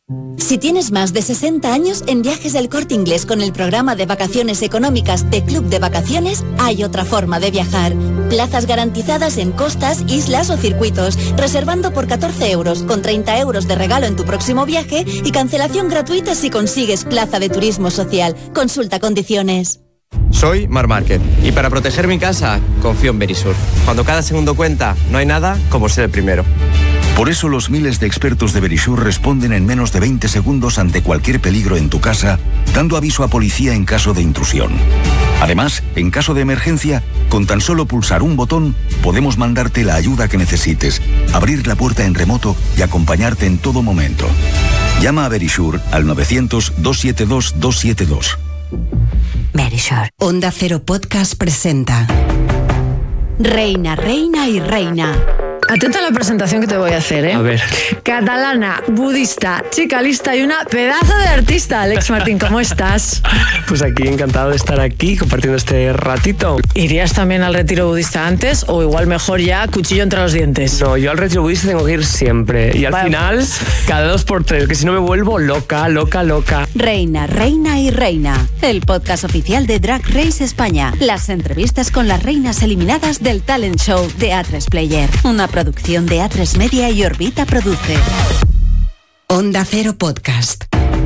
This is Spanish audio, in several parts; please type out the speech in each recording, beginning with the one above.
Si tienes más de 60 años, en Viajes del Corte Inglés con el programa de vacaciones económicas de Club de Vacaciones hay otra forma de viajar. Plazas garantizadas en costas, islas o circuitos, reservando por 14 euros, con 30 euros de regalo en tu próximo viaje y cancelación gratuita si consigues plaza de turismo social. Consulta condiciones. Soy Mar Márquez y para proteger mi casa confío en Verisur. Cuando cada segundo cuenta, no hay nada como ser el primero. Por eso los miles de expertos de Verisur responden en menos de 20 segundos ante cualquier peligro en tu casa, dando aviso a policía en caso de intrusión. Además, en caso de emergencia, con tan solo pulsar un botón, podemos mandarte la ayuda que necesites, abrir la puerta en remoto y acompañarte en todo momento. Llama a Verisur al 900-272-272. Verisur. Onda Cero Podcast presenta Reina, Reina y Reina. Atenta a la presentación que te voy a hacer, ¿eh? A ver. Catalana, budista, chica lista y una pedazo de artista. Alex Martín, ¿cómo estás? Pues aquí, encantado de estar aquí compartiendo este ratito. ¿Irías también al retiro budista antes o igual mejor ya cuchillo entre los dientes? No, yo al retiro budista tengo que ir siempre. Y al final, cada 2x3, que si no me vuelvo loca. Reina, Reina y Reina. El podcast oficial de Drag Race España. Las entrevistas con las reinas eliminadas del talent show de A3 Player. Una producción de A3 Media y Orbita Produce. Onda Cero Podcast.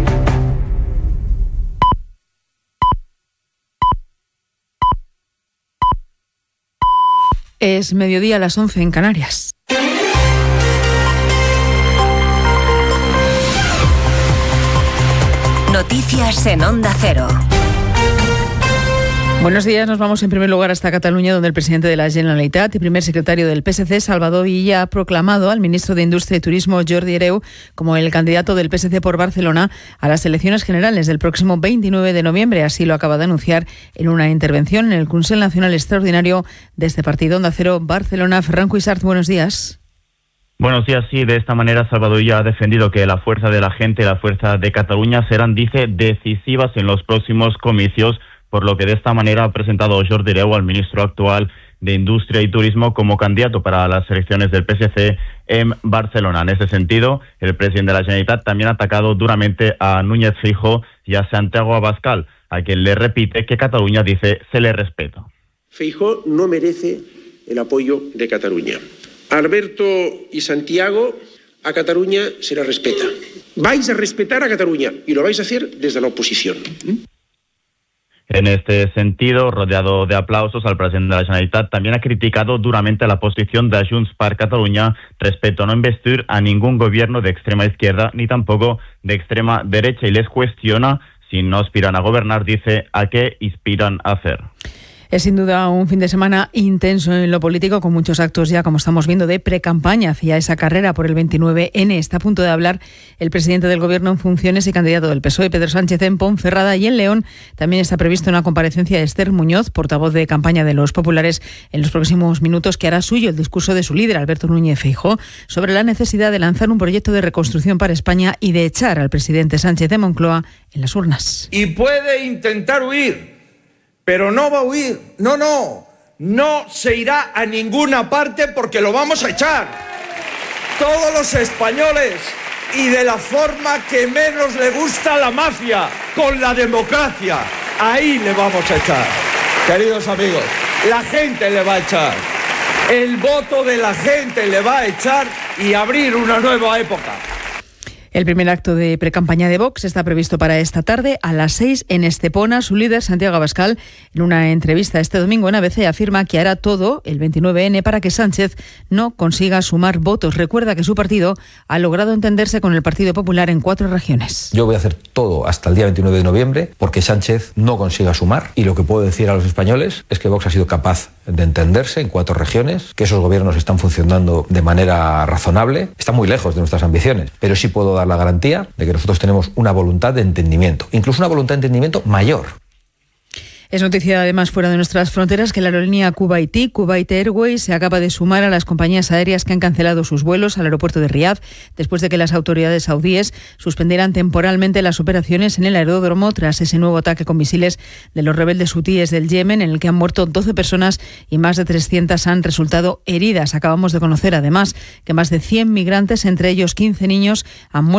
Es mediodía a las 11 en Canarias. Noticias en Onda Cero. Buenos días, nos vamos en primer lugar hasta Cataluña, donde el presidente de la Generalitat y primer secretario del PSC, Salvador Illa, ha proclamado al ministro de Industria y Turismo, Jordi Hereu, como el candidato del PSC por Barcelona a las elecciones generales del próximo 29 de noviembre. Así lo acaba de anunciar en una intervención en el Consell Nacional Extraordinario de este partido. Onda Cero, Barcelona. Ferran Cuixart, buenos días. Buenos días, sí, de esta manera Salvador Illa ha defendido que la fuerza de la gente y la fuerza de Cataluña serán, dice, decisivas en los próximos comicios, por lo que de esta manera ha presentado Jordi Hereu al ministro actual de Industria y Turismo como candidato para las elecciones del PSC en Barcelona. En ese sentido, el presidente de la Generalitat también ha atacado duramente a Núñez Feijóo y a Santiago Abascal, a quien le repite que Cataluña, dice, se le respeta. Feijóo no merece el apoyo de Cataluña. A Alberto y Santiago, a Cataluña se le respeta. Vais a respetar a Cataluña y lo vais a hacer desde la oposición. En este sentido, rodeado de aplausos, al presidente de la Generalitat también ha criticado duramente la posición de Junts per Catalunya respecto a no investir a ningún gobierno de extrema izquierda ni tampoco de extrema derecha, y les cuestiona si no aspiran a gobernar, dice, a qué inspiran a hacer. Es sin duda un fin de semana intenso en lo político, con muchos actos ya, como estamos viendo, de precampaña hacia esa carrera por el 29N. Está a punto de hablar el presidente del Gobierno en funciones y candidato del PSOE, Pedro Sánchez, en Ponferrada, y en León también está prevista una comparecencia de Esther Muñoz, portavoz de campaña de los populares, en los próximos minutos, que hará suyo el discurso de su líder, Alberto Núñez Feijóo, sobre la necesidad de lanzar un proyecto de reconstrucción para España y de echar al presidente Sánchez de Moncloa en las urnas. Y puede intentar huir, pero no va a huir, no se irá a ninguna parte porque lo vamos a echar. Todos los españoles, y de la forma que menos le gusta a la mafia, con la democracia, ahí le vamos a echar. Queridos amigos, la gente le va a echar, el voto de la gente le va a echar y abrir una nueva época. El primer acto de precampaña de Vox está previsto para esta tarde a las 6 en Estepona. Su líder, Santiago Abascal, en una entrevista este domingo en ABC, afirma que hará todo el 29N para que Sánchez no consiga sumar votos. Recuerda que su partido ha logrado entenderse con el Partido Popular en 4 regiones. Yo voy a hacer todo hasta el día 29 de noviembre porque Sánchez no consiga sumar, y lo que puedo decir a los españoles es que Vox ha sido capaz de entenderse en 4 regiones, que esos gobiernos están funcionando de manera razonable. Están muy lejos de nuestras ambiciones, pero sí puedo dar la garantía de que nosotros tenemos una voluntad de entendimiento, incluso una voluntad de entendimiento mayor. Es noticia, además, fuera de nuestras fronteras, que la aerolínea Kuwait Airways se acaba de sumar a las compañías aéreas que han cancelado sus vuelos al aeropuerto de Riad después de que las autoridades saudíes suspendieran temporalmente las operaciones en el aeródromo tras ese nuevo ataque con misiles de los rebeldes hutíes del Yemen, en el que han muerto 12 personas y más de 300 han resultado heridas. Acabamos de conocer, además, que más de 100 migrantes, entre ellos 15 niños, han muerto